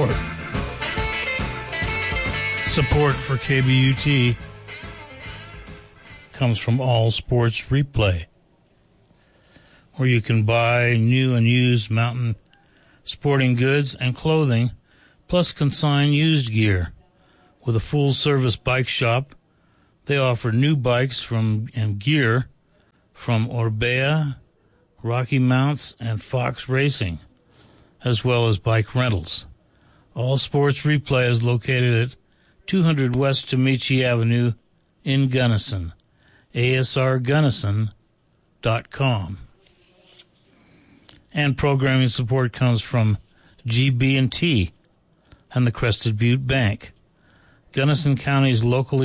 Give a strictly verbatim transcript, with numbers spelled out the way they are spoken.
support. Support for K B U T comes from All Sports Replay, where you can buy new and used mountain sporting goods and clothing, plus consign used gear. With a full-service bike shop, they offer new bikes from and gear from Orbea, Rocky Mounts, and Fox Racing, as well as bike rentals. All Sports Replay is located at two hundred West Tomichi Avenue in Gunnison. A S R Gunnison dot com. And programming support comes from G B and T and the Crested Butte Bank, Gunnison County's locally